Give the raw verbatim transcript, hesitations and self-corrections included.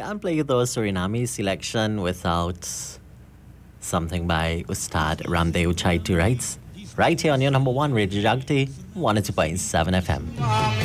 Can't play the Suriname selection without something by Ustad Ramdeo Chaitu, right? Right here on your number one Radio Jagti, one oh two point seven F M.